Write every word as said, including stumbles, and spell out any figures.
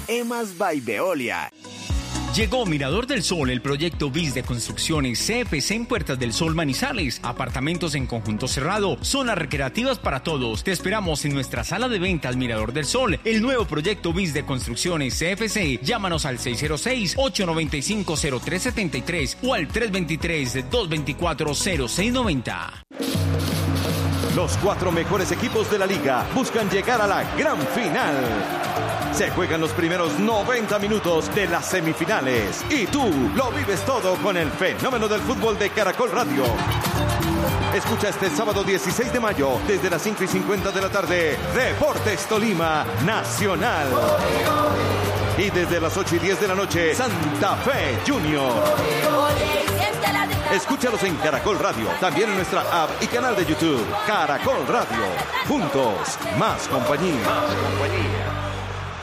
Emas by Veolia. Llegó Mirador del Sol, el proyecto BIS de Construcciones C F C en Puertas del Sol Manizales. Apartamentos en conjunto cerrado, zonas recreativas para todos. Te esperamos en nuestra sala de ventas Mirador del Sol, el nuevo proyecto BIS de Construcciones C F C. Llámanos al seis cero seis, ocho nueve cinco, cero tres siete tres o al tres dos tres, dos dos cuatro, cero seis nueve cero. Los cuatro mejores equipos de la liga buscan llegar a la gran final. Se juegan los primeros noventa minutos de las semifinales y tú lo vives todo con el fenómeno del fútbol de Caracol Radio. Escucha este sábado dieciséis de mayo desde las cinco y cincuenta de la tarde Deportes Tolima Nacional. Y desde las ocho y diez de la noche Santa Fe Junior. Escúchalos en Caracol Radio, también en nuestra app y canal de YouTube. Caracol Radio. Juntos, más compañía. Más compañía.